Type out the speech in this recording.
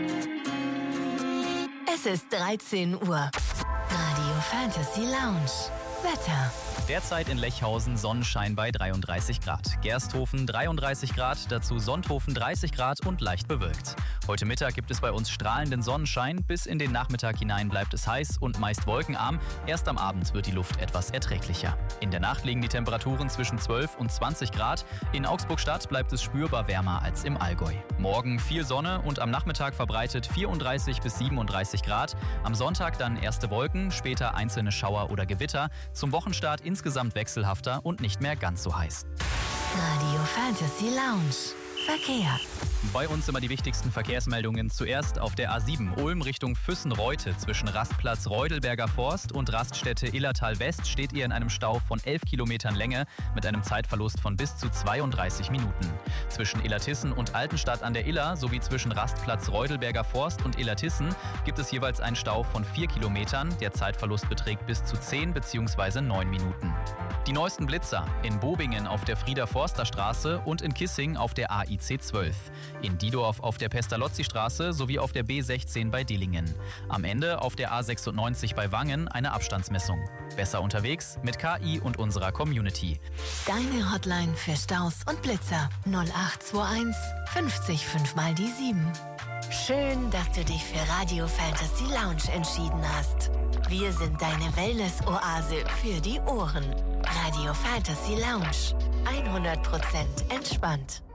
Es ist 13 Uhr. Radio Fantasy Lounge. Wetter. Derzeit in Lechhausen Sonnenschein bei 33 Grad. Gersthofen 33 Grad, dazu Sonthofen 30 Grad und leicht bewölkt. Heute Mittag gibt es bei uns strahlenden Sonnenschein. Bis in den Nachmittag hinein bleibt es heiß und meist wolkenarm. Erst am Abend wird die Luft etwas erträglicher. In der Nacht liegen die Temperaturen zwischen 12 und 20 Grad. In Augsburg-Stadt bleibt es spürbar wärmer als im Allgäu. Morgen viel Sonne und am Nachmittag verbreitet 34 bis 37 Grad. Am Sonntag dann erste Wolken, später einzelne Schauer oder Gewitter. Zum Wochenstart insgesamt wechselhafter und nicht mehr ganz so heiß. Radio Fantasy Lounge. Verkehr. Bei uns immer die wichtigsten Verkehrsmeldungen. Zuerst auf der A7 Ulm Richtung Füssen-Reute zwischen Rastplatz Reudelberger Forst und Raststätte Illertal West steht ihr in einem Stau von 11 Kilometern Länge mit einem Zeitverlust von bis zu 32 Minuten. Zwischen Illertissen und Altenstadt an der Iller sowie zwischen Rastplatz Reudelberger Forst und Illertissen gibt es jeweils einen Stau von 4 Kilometern. Der Zeitverlust beträgt bis zu 10 bzw. 9 Minuten. Die neuesten Blitzer in Bobingen auf der Frieder-Forster-Straße und in Kissing auf der AIC 12. In Diedorf auf der Pestalozzi-Straße sowie auf der B16 bei Dillingen. Am Ende auf der A96 bei Wangen eine Abstandsmessung. Besser unterwegs mit KI und unserer Community. Deine Hotline für Staus und Blitzer 0821 50 5 mal die 7. Schön, dass du dich für Radio Fantasy Lounge entschieden hast. Wir sind deine Wellness-Oase für die Ohren. Radio Fantasy Lounge. 100% entspannt.